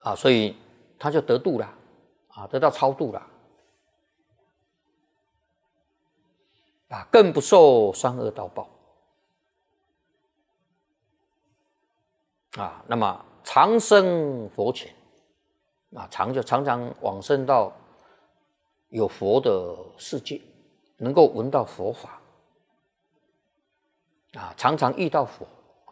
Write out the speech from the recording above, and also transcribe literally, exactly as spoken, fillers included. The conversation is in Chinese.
啊，所以他就得度了啊，得到超度了啊，更不受三恶道报啊。那么长生佛前啊，常就常常往生到有佛的世界，能够闻到佛法啊，常常遇到佛。